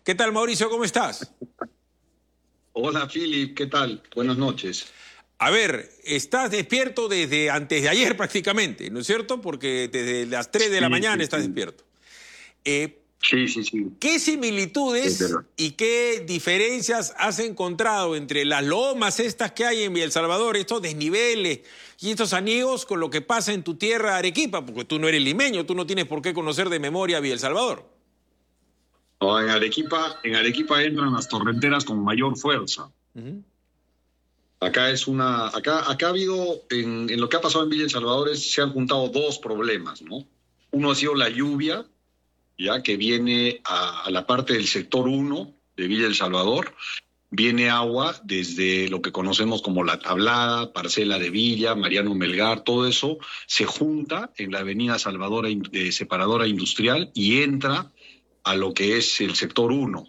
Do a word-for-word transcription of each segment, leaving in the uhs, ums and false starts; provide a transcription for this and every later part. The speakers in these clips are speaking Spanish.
¿Qué tal, Mauricio? ¿Cómo estás? Hola, Philip, ¿qué tal? Buenas noches. A ver, estás despierto desde antes de ayer prácticamente, ¿no es cierto? Porque desde las tres de la Sí, mañana sí, estás sí. despierto. Eh, Sí, sí, sí. ¿Qué Es similitudes verdad. y qué diferencias has encontrado entre las lomas estas que hay en El Salvador, estos desniveles y estos anegos con lo que pasa en tu tierra Arequipa? Porque tú no eres limeño, tú no tienes por qué conocer de memoria El Salvador. No, en Arequipa, en Arequipa entran las torrenteras con mayor fuerza. Ujú. Acá es una, acá, acá ha habido, en, en lo que ha pasado en Villa El Salvador, es- se han juntado dos problemas, ¿no? Uno ha sido la lluvia, ya que viene a, a la parte del sector uno de Villa El Salvador. Viene agua desde lo que conocemos como La Tablada, Parcela de Villa, Mariano Melgar, todo eso se junta en la avenida Salvadora, eh, Separadora Industrial y entra a lo que es el sector uno,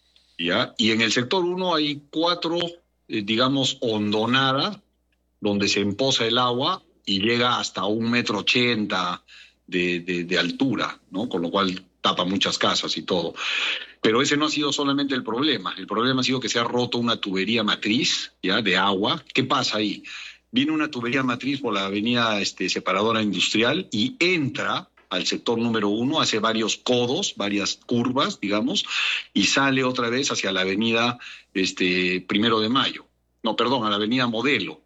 ¿ya? Y en el sector uno hay cuatro, eh, digamos, hondonadas donde se empoza el agua y llega hasta un metro ochenta de, de, de altura, ¿no? Con lo cual tapa muchas casas y todo. Pero ese no ha sido solamente el problema. El problema ha sido que se ha roto una tubería matriz, ¿ya? De agua. ¿Qué pasa ahí? Viene una tubería matriz por la avenida este, Separadora Industrial y entra al sector número uno, hace varios codos, varias curvas, digamos, y sale otra vez hacia la avenida este, Primero de Mayo. No, perdón, a la avenida Modelo.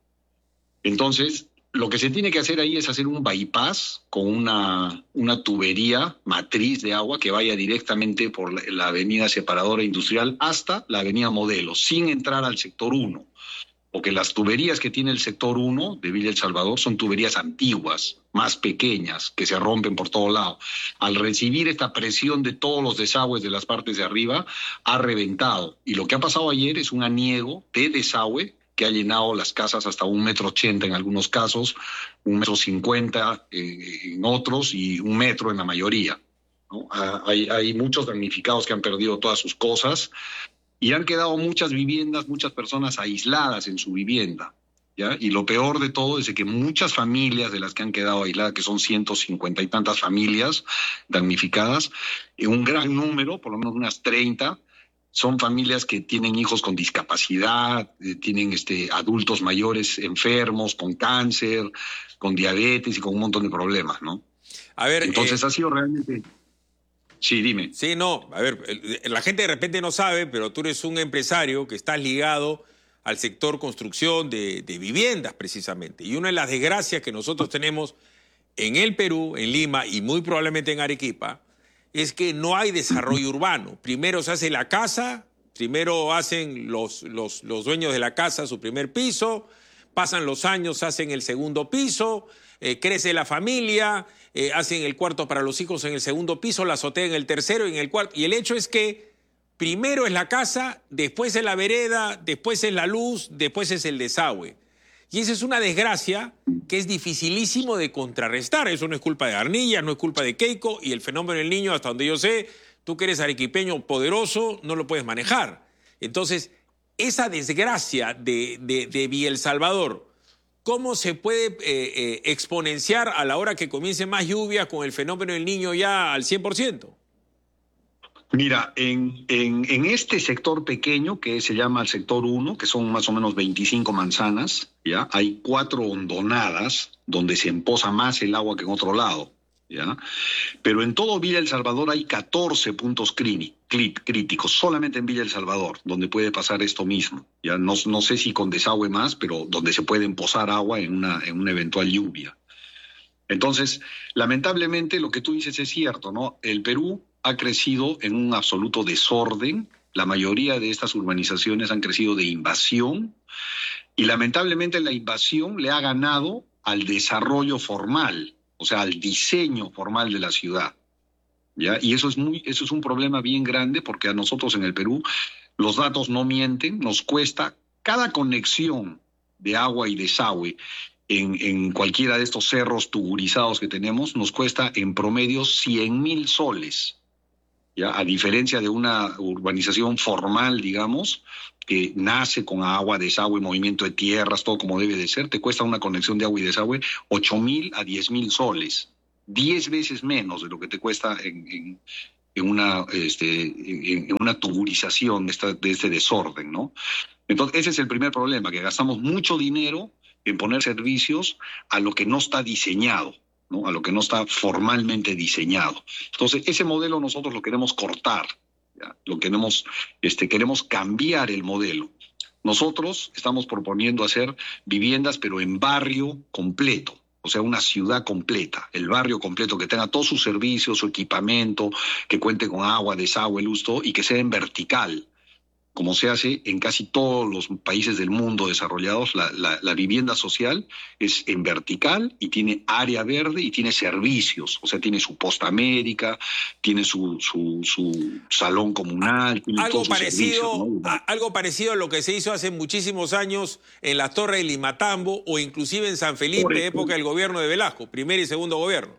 Entonces, lo que se tiene que hacer ahí es hacer un bypass con una, una tubería matriz de agua que vaya directamente por la, la avenida Separadora Industrial hasta la avenida Modelo, sin entrar al sector uno. Porque las tuberías que tiene el sector uno de Villa El Salvador son tuberías antiguas, más pequeñas, que se rompen por todo lado. Al recibir esta presión de todos los desagües de las partes de arriba, ha reventado. Y lo que ha pasado ayer es un aniego de desagüe que ha llenado las casas hasta un metro ochenta en algunos casos, un metro cincuenta en otros y un metro en la mayoría, ¿no? Ah, Hay, hay muchos damnificados que han perdido todas sus cosas y han quedado muchas viviendas, muchas personas aisladas en su vivienda, ¿ya? Y lo peor de todo es que muchas familias de las que han quedado aisladas, que son ciento cincuenta y tantas familias damnificadas, un gran número, por lo menos unas treinta, son familias que tienen hijos con discapacidad, eh, tienen este, adultos mayores enfermos, con cáncer, con diabetes y con un montón de problemas, ¿no? A ver, Entonces eh, ha sido realmente... Sí, dime. sí, no, a ver, el- la gente de repente no sabe, pero tú eres un empresario que estás ligado al sector construcción de, de viviendas precisamente. Y una de las desgracias que nosotros tenemos en el Perú, en Lima y muy probablemente en Arequipa, es que no hay desarrollo urbano. Primero se hace la casa, primero hacen los, los, los dueños de la casa su primer piso, pasan los años, hacen el segundo piso, eh, crece la familia, eh, hacen el cuarto para los hijos en el segundo piso, la azotea en el tercero y en el cuarto. Y el hecho es que primero es la casa, después es la vereda, después es la luz, después es el desagüe. Y esa es una desgracia que es dificilísimo de contrarrestar. Eso no es culpa de Arnillas, no es culpa de Keiko, y el fenómeno del niño, hasta donde yo sé, tú que eres arequipeño poderoso, no lo puedes manejar. Entonces, esa desgracia de, de, de Villa El Salvador, ¿cómo se puede eh, eh, exponenciar a la hora que comience más lluvia con el fenómeno del niño ya al cien por ciento? Mira, en, en, en este sector pequeño que se llama el sector uno, que son más o menos veinticinco manzanas, ¿ya? Hay cuatro hondonadas donde se empoza más el agua que en otro lado, ¿ya? Pero en todo Villa El Salvador hay catorce puntos clíni- clí- críticos, solamente en Villa El Salvador, donde puede pasar esto mismo, ¿ya? No, no sé si con desagüe más, pero donde se puede empozar agua en una, en una eventual lluvia. Entonces, lamentablemente lo que tú dices es cierto, ¿no? El Perú ha crecido en un absoluto desorden. La mayoría de estas urbanizaciones han crecido de invasión y lamentablemente la invasión le ha ganado al desarrollo formal, o sea, al diseño formal de la ciudad, ¿ya? Y eso es muy, eso es un problema bien grande porque a nosotros en el Perú los datos no mienten, nos cuesta cada conexión de agua y desagüe en, en cualquiera de estos cerros tuburizados que tenemos, nos cuesta en promedio cien mil soles, ¿ya? A diferencia de una urbanización formal, digamos, que nace con agua, desagüe, movimiento de tierras, todo como debe de ser, te cuesta una conexión de agua y desagüe ocho mil a diez mil soles, diez veces menos de lo que te cuesta en, en, en una, este, en, en una tuburización de, esta, de este desorden, ¿no? Entonces, ese es el primer problema, que gastamos mucho dinero en poner servicios a lo que no está diseñado, ¿no? A lo que no está formalmente diseñado. Entonces, ese modelo nosotros lo queremos cortar, ¿ya? Lo queremos, este, queremos cambiar el modelo. Nosotros estamos proponiendo hacer viviendas, pero en barrio completo. O sea, una ciudad completa, el barrio completo, que tenga todos sus servicios, su equipamiento, que cuente con agua, desagüe, luz, todo, y que sea en vertical, como se hace en casi todos los países del mundo desarrollados. La, la, la vivienda social es en vertical y tiene área verde y tiene servicios, o sea, tiene su posta médica, tiene su, su, su salón comunal, tiene Algo todos sus parecido, servicios, ¿no? a- algo parecido a lo que se hizo hace muchísimos años en la Torre de Limatambo o inclusive en San Por Felipe, ejemplo. época del gobierno de Velasco, primer y segundo gobierno.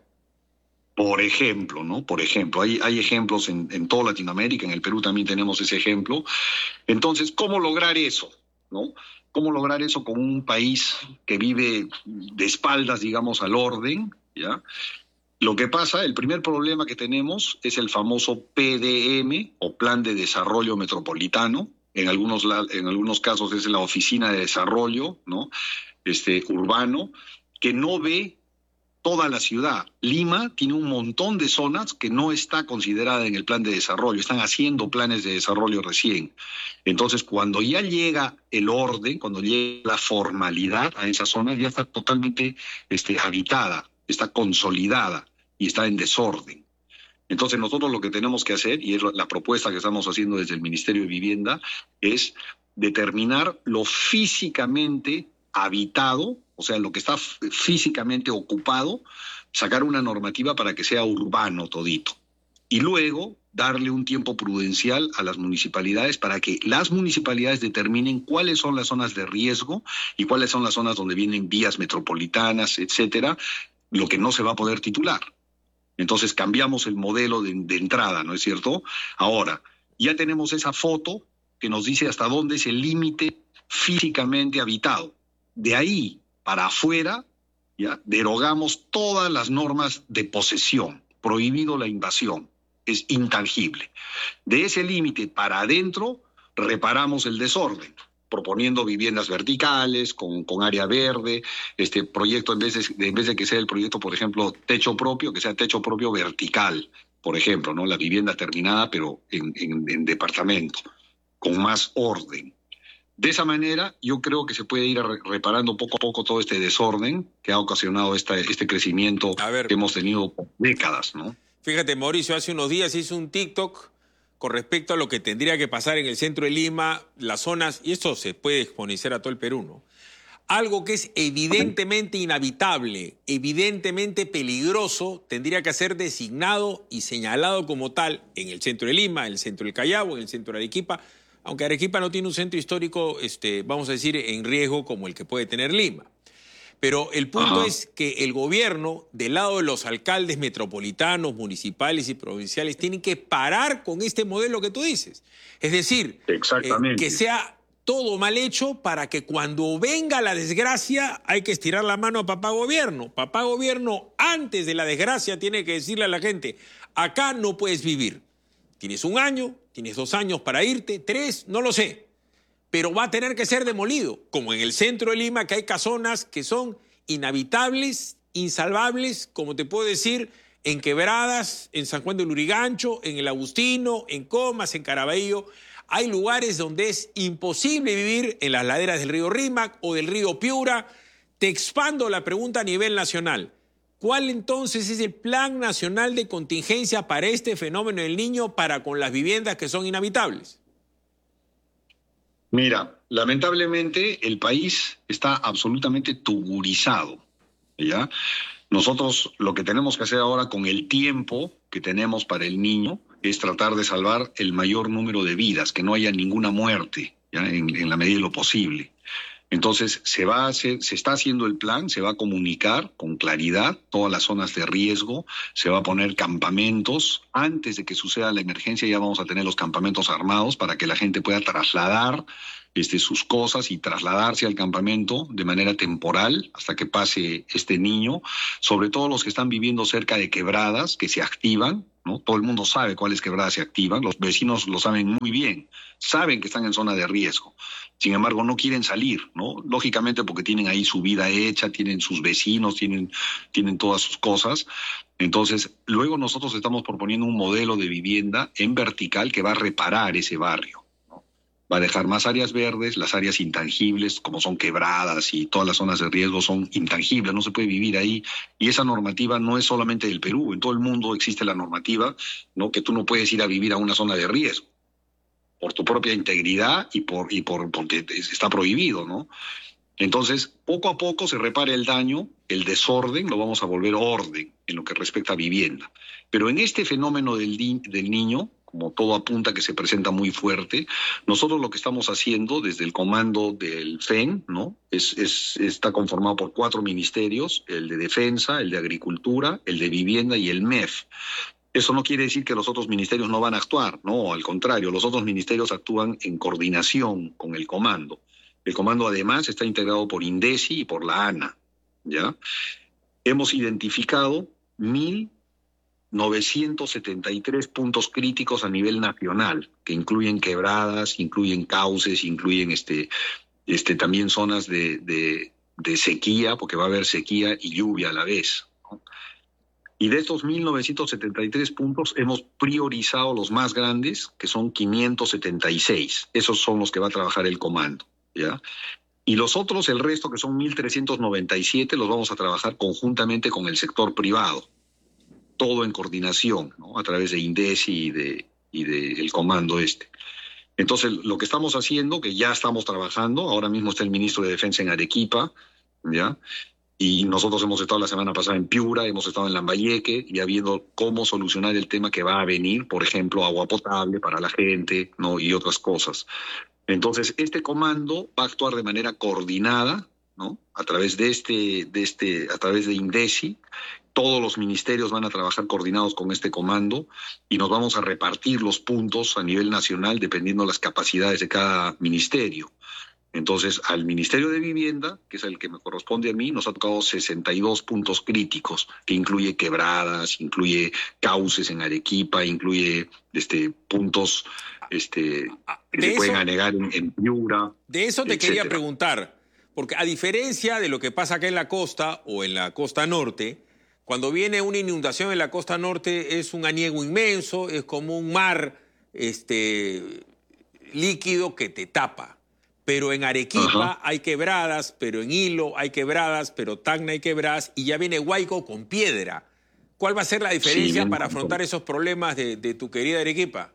Por ejemplo, ¿no? Por ejemplo, hay, hay ejemplos en, en toda Latinoamérica, en el Perú también tenemos ese ejemplo. Entonces, ¿cómo lograr eso? ¿No? ¿Cómo lograr eso con un país que vive de espaldas, digamos, al orden? ¿Ya? Lo que pasa, el primer problema que tenemos es el famoso P D M o Plan de Desarrollo Metropolitano. En algunos, en algunos casos es la Oficina de Desarrollo, ¿no? Este, urbano, que no ve toda la ciudad. Lima tiene un montón de zonas que no está considerada en el plan de desarrollo, están haciendo planes de desarrollo recién. Entonces, cuando ya llega el orden, cuando llega la formalidad a esa zona, ya está totalmente este, habitada, está consolidada y está en desorden. Entonces, nosotros lo que tenemos que hacer, y es la propuesta que estamos haciendo desde el Ministerio de Vivienda, es determinar lo físicamente habitado, o sea, lo que está físicamente ocupado, sacar una normativa para que sea urbano todito. Y luego darle un tiempo prudencial a las municipalidades para que las municipalidades determinen cuáles son las zonas de riesgo y cuáles son las zonas donde vienen vías metropolitanas, etcétera, lo que no se va a poder titular. Entonces cambiamos el modelo de, de entrada, ¿no es cierto? Ahora, ya tenemos esa foto que nos dice hasta dónde es el límite físicamente habitado. De ahí para afuera, ya derogamos todas las normas de posesión, prohibido la invasión, es intangible. De ese límite para adentro, reparamos el desorden, proponiendo viviendas verticales, con, con área verde, este proyecto, en vez, de, en vez de que sea el proyecto, por ejemplo, techo propio, que sea techo propio vertical, por ejemplo, ¿no? La vivienda terminada, pero en, en, en departamento, con más orden. De esa manera, yo creo que se puede ir reparando poco a poco todo este desorden que ha ocasionado esta, este crecimiento A ver, que hemos tenido por décadas, ¿no? fíjate, Mauricio, hace unos días hizo un TikTok con respecto a lo que tendría que pasar en el centro de Lima, las zonas, y esto se puede exponenciar a todo el Perú, ¿no? Algo que es evidentemente inhabitable, evidentemente peligroso, tendría que ser designado y señalado como tal en el centro de Lima, en el centro del Callao, en el centro de Arequipa, aunque Arequipa no tiene un centro histórico, este, vamos a decir, en riesgo como el que puede tener Lima. Pero el punto Ajá. es que el gobierno, del lado de los alcaldes metropolitanos, municipales y provinciales, tienen que parar con este modelo que tú dices. Es decir, Exactamente. eh, que sea todo mal hecho para que cuando venga la desgracia hay que estirar la mano a papá gobierno. Papá gobierno, antes de la desgracia, tiene que decirle a la gente, acá no puedes vivir. Tienes un año, tienes dos años para irte, tres, no lo sé. Pero va a tener que ser demolido, como en el centro de Lima, que hay casonas que son inhabitables, insalvables, como te puedo decir, en Quebradas, en San Juan de Lurigancho, en el Agustino, en Comas, en Caraballo. Hay lugares donde es imposible vivir, en las laderas del río Rímac o del río Piura. Te expando la pregunta a nivel nacional. ¿Cuál entonces es el plan nacional de contingencia para este fenómeno del Niño para con las viviendas que son inhabitables? Mira, lamentablemente el país está absolutamente tuburizado, ¿ya? Nosotros lo que tenemos que hacer ahora con el tiempo que tenemos para el niño es tratar de salvar el mayor número de vidas, que no haya ninguna muerte, ¿ya? En, en la medida de lo posible. Entonces se va a hacer, se está haciendo el plan, se va a comunicar con claridad todas las zonas de riesgo, se va a poner campamentos. Antes de que suceda la emergencia ya vamos a tener los campamentos armados para que la gente pueda trasladar este, sus cosas y trasladarse al campamento de manera temporal hasta que pase este niño, sobre todo los que están viviendo cerca de quebradas que se activan, ¿no? Todo el mundo sabe cuáles quebradas se activan, los vecinos lo saben muy bien, saben que están en zona de riesgo. Sin embargo, no quieren salir, ¿no? Lógicamente porque tienen ahí su vida hecha, tienen sus vecinos, tienen, tienen todas sus cosas. Entonces, luego nosotros estamos proponiendo un modelo de vivienda en vertical que va a reparar ese barrio, ¿no? Va a dejar más áreas verdes, las áreas intangibles, como son quebradas y todas las zonas de riesgo son intangibles, no se puede vivir ahí. Y esa normativa no es solamente del Perú, en todo el mundo existe la normativa, ¿no? Que tú no puedes ir a vivir a una zona de riesgo por tu propia integridad y por y por porque está prohibido, ¿no? Entonces, poco a poco se repara el daño, el desorden, lo vamos a volver orden en lo que respecta a vivienda. Pero en este fenómeno del, del niño, como todo apunta que se presenta muy fuerte, nosotros lo que estamos haciendo desde el comando del F E N, ¿no? Es, es, está conformado por cuatro ministerios, el de Defensa, el de Agricultura, el de Vivienda y el M E F. Eso no quiere decir que los otros ministerios no van a actuar, no, al contrario, los otros ministerios actúan en coordinación con el comando. El comando además está integrado por INDECI y por la ANA, ¿ya? Hemos identificado mil novecientos setenta y tres puntos críticos a nivel nacional, que incluyen quebradas, incluyen cauces, incluyen este, este, también zonas de, de, de sequía, porque va a haber sequía y lluvia a la vez, ¿no? Y de estos mil novecientos setenta y tres puntos hemos priorizado los más grandes, que son quinientos setenta y seis. Esos son los que va a trabajar el comando, ¿ya? Y los otros, el resto, que son mil trescientos noventa y siete, los vamos a trabajar conjuntamente con el sector privado. Todo en coordinación, ¿no? A través de INDECI y de, y de el comando este. Entonces, lo que estamos haciendo, que ya estamos trabajando, ahora mismo está el ministro de Defensa en Arequipa, ¿ya? Y nosotros hemos estado la semana pasada en Piura, hemos estado en Lambayeque, ya viendo cómo solucionar el tema que va a venir, por ejemplo, agua potable para la gente, ¿no? Y otras cosas. Entonces, este comando va a actuar de manera coordinada, ¿no? A través de este, de este, a través de INDECI. Todos los ministerios van a trabajar coordinados con este comando y nos vamos a repartir los puntos a nivel nacional dependiendo de las capacidades de cada ministerio. Entonces, al Ministerio de Vivienda, que es el que me corresponde a mí, nos ha tocado sesenta y dos puntos críticos, que incluye quebradas, incluye cauces en Arequipa, incluye este, puntos este, que se pueden anegar en, en Piura. De eso te etcétera. Quería preguntar, porque a diferencia de lo que pasa acá en la costa o en la costa norte, cuando viene una inundación en la costa norte es un aniego inmenso, es como un mar este, líquido que te tapa. Pero en Arequipa Ajá. hay quebradas, pero en Hilo hay quebradas, pero Tacna hay quebradas, y ya viene Huayco con piedra. ¿Cuál va a ser la diferencia sí, para afrontar esos problemas de, de tu querida Arequipa?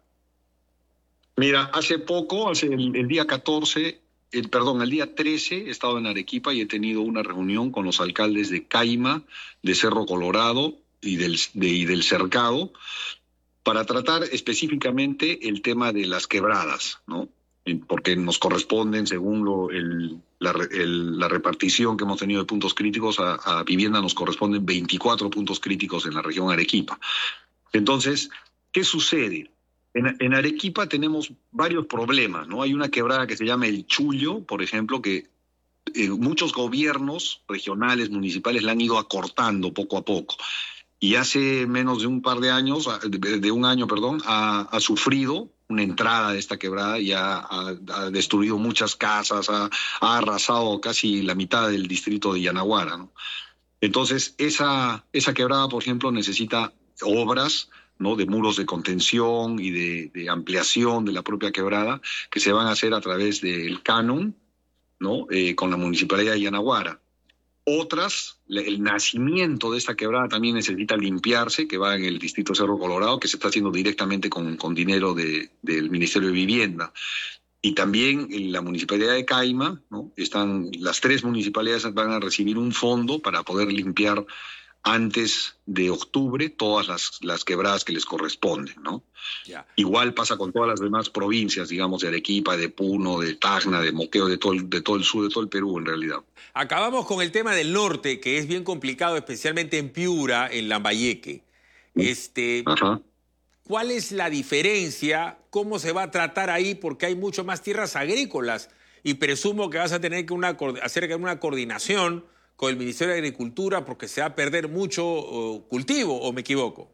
Mira, hace poco, hace el, el día catorce, el, perdón, el día trece, he estado en Arequipa y he tenido una reunión con los alcaldes de Caima, de Cerro Colorado y del, de, y del Cercado para tratar específicamente el tema de las quebradas, ¿no? Porque nos corresponden, según lo, el, la, el, la repartición que hemos tenido de puntos críticos, a, a vivienda nos corresponden veinticuatro puntos críticos en la región Arequipa. Entonces, ¿qué sucede? En, en Arequipa tenemos varios problemas, ¿no? Hay una quebrada que se llama El Chullo, por ejemplo, que eh, muchos gobiernos regionales, municipales, la han ido acortando poco a poco. Y hace menos de un par de años, de, de un año, perdón, ha, ha sufrido una entrada de esta quebrada y ha, ha, ha destruido muchas casas, ha, ha arrasado casi la mitad del distrito de Yanaguara, ¿no? Entonces, esa, esa quebrada, por ejemplo, necesita obras, ¿no? De muros de contención y de, de ampliación de la propia quebrada que se van a hacer a través del canon, ¿no? Eh, con la Municipalidad de Yanaguara. Otras, el nacimiento de esta quebrada también necesita limpiarse, que va en el distrito Cerro Colorado, que se está haciendo directamente con, con dinero de, del Ministerio de Vivienda. Y también en la Municipalidad de Caima, ¿no? Están, las tres municipalidades van a recibir un fondo para poder limpiar antes de octubre todas las, las quebradas que les corresponden, ¿no? Yeah. Igual pasa con todas las demás provincias, digamos, de Arequipa, de Puno, de Tacna, de Moqueo, de todo, el, de todo el sur, de todo el Perú, en realidad. Acabamos con el tema del norte, que es bien complicado, especialmente en Piura, en Lambayeque. Este, Ajá. ¿Cuál es la diferencia? ¿Cómo se va a tratar ahí? Porque hay mucho más tierras agrícolas y presumo que vas a tener que una, hacer una coordinación con el Ministerio de Agricultura porque se va a perder mucho uh, cultivo, ¿o me equivoco?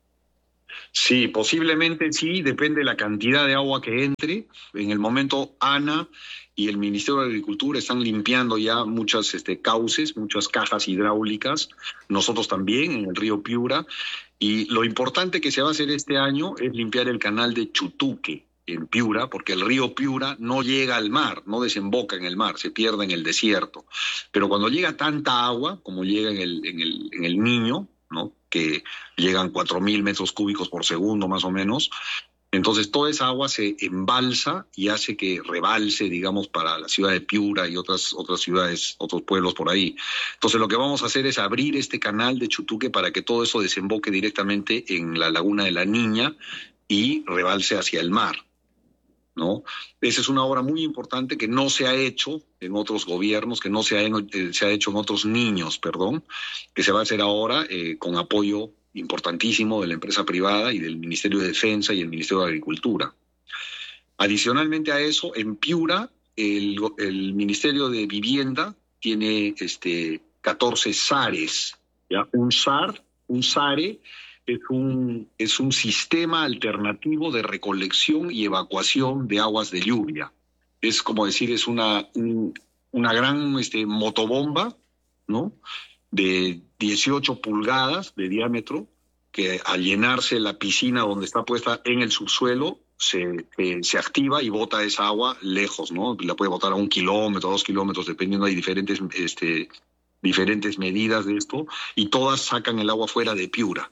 Sí, posiblemente sí, depende de la cantidad de agua que entre. En el momento, ANA y el Ministerio de Agricultura están limpiando ya muchas este, cauces, muchas cajas hidráulicas, nosotros también en el río Piura, y lo importante que se va a hacer este año es limpiar el canal de Chutuque en Piura, porque el río Piura no llega al mar, no desemboca en el mar, se pierde en el desierto. Pero cuando llega tanta agua, como llega en el, en el, en el Niño, ¿no?, que llegan cuatro mil metros cúbicos por segundo más o menos, entonces toda esa agua se embalsa y hace que rebalse, digamos, para la ciudad de Piura y otras, otras ciudades, otros pueblos por ahí. Entonces lo que vamos a hacer es abrir este canal de Chutuque para que todo eso desemboque directamente en la laguna de la Niña y rebalse hacia el mar, ¿no? Esa es una obra muy importante que no se ha hecho en otros gobiernos, que no se ha, eh, se ha hecho en otros niños, perdón, que se va a hacer ahora eh, con apoyo importantísimo de la empresa privada y del Ministerio de Defensa y el Ministerio de Agricultura. Adicionalmente a eso, en Piura, el, el Ministerio de Vivienda tiene este, catorce SARES, ¿ya? Un SAR, un SARE, Es un, es un sistema alternativo de recolección y evacuación de aguas de lluvia. Es como decir, es una, un, una gran este, motobomba, ¿no?, de dieciocho pulgadas de diámetro, que al llenarse la piscina donde está puesta en el subsuelo, se, eh, se activa y bota esa agua lejos, ¿no? La puede botar a un kilómetro, dos kilómetros, dependiendo, hay diferentes, este, diferentes medidas de esto, y todas sacan el agua fuera de Piura.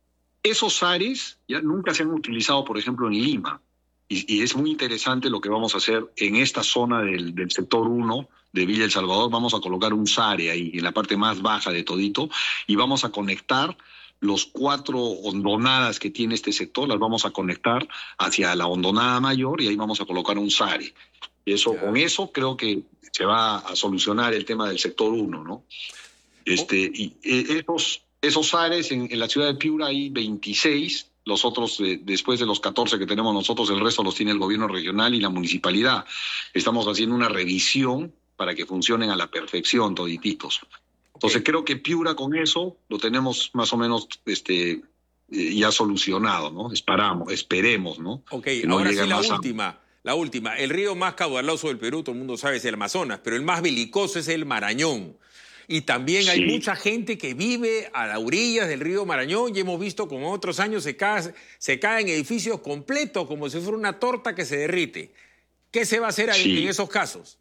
Esos SARES ya nunca se han utilizado, por ejemplo, en Lima. Y, y es muy interesante lo que vamos a hacer en esta zona del, del sector uno de Villa El Salvador. Vamos a colocar un SARE ahí, en la parte más baja de todito, y vamos a conectar los cuatro hondonadas que tiene este sector, las vamos a conectar hacia la hondonada mayor y ahí vamos a colocar un SARE. Y eso, con eso creo que se va a solucionar el tema del sector uno, ¿no? Este, y esos... Esos SARES en, en la ciudad de Piura hay veintiséis, los otros, eh, después de los catorce que tenemos nosotros, el resto los tiene el gobierno regional y la municipalidad. Estamos haciendo una revisión para que funcionen a la perfección todititos. Entonces okay. Creo que Piura con eso lo tenemos más o menos este, eh, ya solucionado, ¿no? Esperamos, esperemos, ¿no? Ok, no ahora sí la última. A... La última, el río más caudaloso del Perú, todo el mundo sabe, es el Amazonas, pero el más belicoso es el Marañón. Y también hay sí. mucha gente que vive a las orillas del río Marañón y hemos visto como otros años se, cae, se caen edificios completos como si fuera una torta que se derrite. ¿Qué se va a hacer ahí, sí. en esos casos?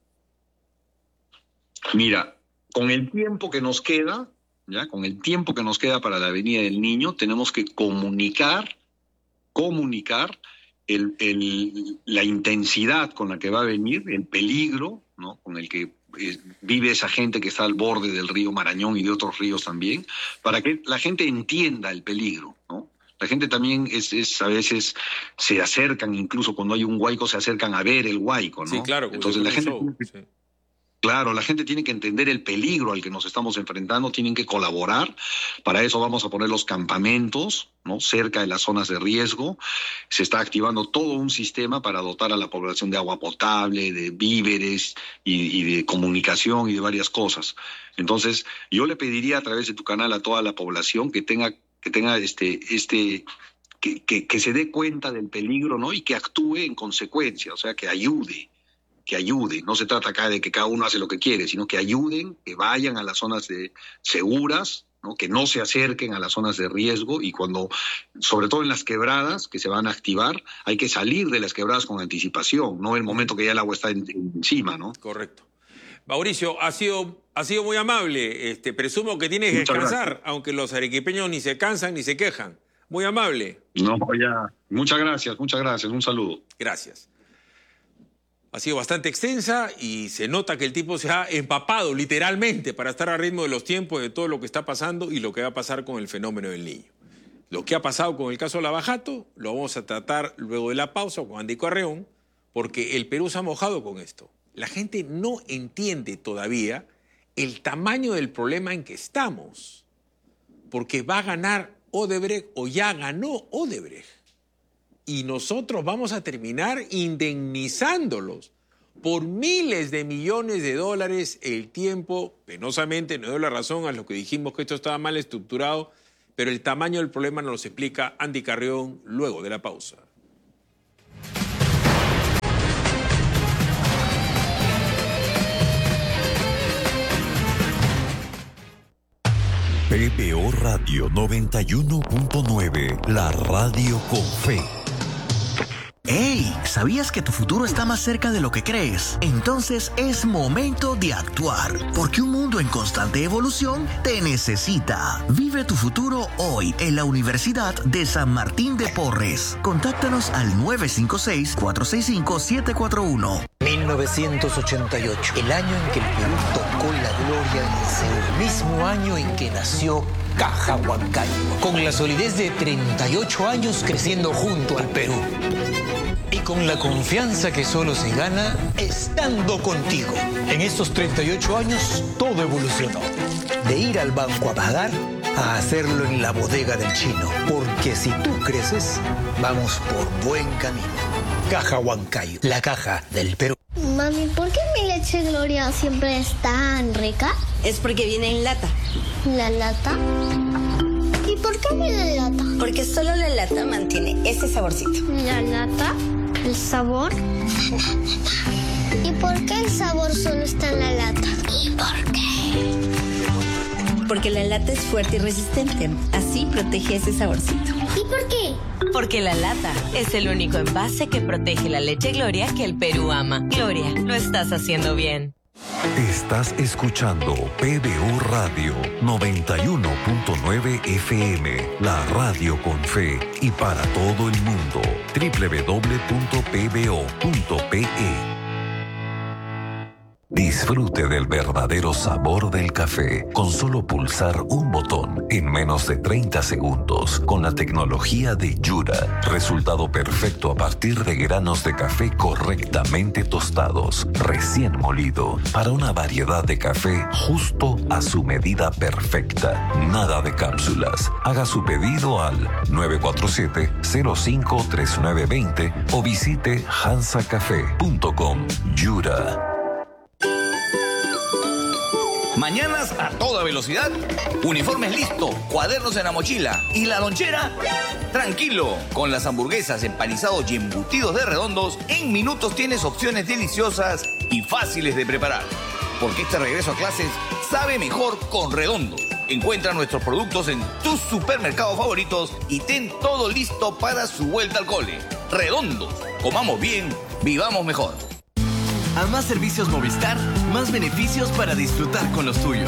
Mira, con el tiempo que nos queda, ya, con el tiempo que nos queda para la Avenida del Niño, tenemos que comunicar, comunicar el, el, la intensidad con la que va a venir, el peligro, ¿no?, con el que vive esa gente que está al borde del río Marañón y de otros ríos también, para que la gente entienda el peligro, ¿no? La gente también es, es a veces se acercan, incluso cuando hay un huaico, se acercan a ver el huaico, ¿no? Sí, claro. Entonces la gente... Show, sí. Claro, la gente tiene que entender el peligro al que nos estamos enfrentando, tienen que colaborar. Para eso vamos a poner los campamentos, ¿no?, cerca de las zonas de riesgo. Se está activando todo un sistema para dotar a la población de agua potable, de víveres y, y de comunicación y de varias cosas. Entonces, yo le pediría a través de tu canal a toda la población que tenga, que tenga este, este, que, que, que se dé cuenta del peligro, ¿no?, y que actúe en consecuencia, o sea, que ayude. que ayuden. No se trata acá de que cada uno hace lo que quiere, sino que ayuden, que vayan a las zonas de seguras, ¿no?, que no se acerquen a las zonas de riesgo, y cuando, sobre todo en las quebradas que se van a activar, hay que salir de las quebradas con anticipación, no en el momento que ya el agua está en, en, encima, ¿no? Correcto. Mauricio, ha sido, ha sido muy amable. Este, presumo que tienes que descansar, gracias. Aunque los arequipeños ni se cansan ni se quejan. Muy amable. No, ya. Muchas gracias, muchas gracias. Un saludo. Gracias. Ha sido bastante extensa y se nota que el tipo se ha empapado literalmente para estar a ritmo de los tiempos de todo lo que está pasando y lo que va a pasar con el fenómeno del Niño. Lo que ha pasado con el caso Lavajato lo vamos a tratar luego de la pausa con Andy Carreón, porque el Perú se ha mojado con esto. La gente no entiende todavía el tamaño del problema en que estamos, porque va a ganar Odebrecht o ya ganó Odebrecht. Y nosotros vamos a terminar indemnizándolos por miles de millones de dólares el tiempo. Penosamente, no doy la razón a los que dijimos que esto estaba mal estructurado, pero el tamaño del problema nos lo explica Andy Carrión luego de la pausa. P B O Radio noventa y uno punto nueve, la radio con fe. ¡Hey! ¿Sabías que tu futuro está más cerca de lo que crees? Entonces es momento de actuar, porque un mundo en constante evolución te necesita. Vive tu futuro hoy en la Universidad de San Martín de Porres. Contáctanos al nueve cinco seis, cuatro seis cinco, siete cuatro uno. mil novecientos ochenta y ocho, el año en que el Perú tocó la gloria en Seúl, mismo año en que nació Caja Huancayo, con la solidez de treinta y ocho años creciendo junto al Perú. Y con la confianza que solo se gana estando contigo. En estos treinta y ocho años todo evolucionó. De ir al banco a pagar a hacerlo en la bodega del chino. Porque si tú creces, vamos por buen camino. Caja Huancayo, la caja del Perú. Mami, ¿por qué mi leche Gloria siempre es tan rica? Es porque viene en lata. ¿La lata? ¿Y por qué viene en lata? Porque solo la lata mantiene ese saborcito. ¿La lata? ¿El sabor? ¿Y por qué el sabor solo está en la lata? ¿Y por qué? Porque la lata es fuerte y resistente. Así protege ese saborcito. ¿Y por qué? Porque la lata es el único envase que protege la leche Gloria que el Perú ama. Gloria, lo estás haciendo bien. Estás escuchando P B O Radio noventa y uno punto nueve F M, la radio con fe y para todo el mundo. doble u doble u doble u punto p b o punto p e. Disfrute del verdadero sabor del café con solo pulsar un botón en menos de treinta segundos con la tecnología de Yura. Resultado perfecto a partir de granos de café correctamente tostados, recién molido, para una variedad de café justo a su medida perfecta. Nada de cápsulas. Haga su pedido al nueve cuatro siete, cero cinco, tres nueve dos cero o visite hansa café punto com. Yura. Mañanas a toda velocidad, uniformes listo, cuadernos en la mochila y la lonchera. Tranquilo, con las hamburguesas, empanizados y embutidos de Redondos, en minutos tienes opciones deliciosas y fáciles de preparar. Porque este regreso a clases sabe mejor con Redondos. Encuentra nuestros productos en tus supermercados favoritos y ten todo listo para su vuelta al cole. Redondos, comamos bien, vivamos mejor. A más servicios Movistar, más beneficios para disfrutar con los tuyos.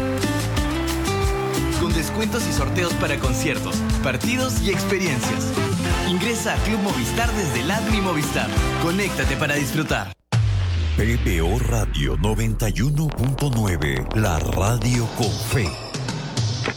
Con descuentos y sorteos para conciertos, partidos y experiencias. Ingresa a Club Movistar desde la app Mi Movistar. Conéctate para disfrutar. P B O Radio noventa y uno punto nueve, la radio con fe.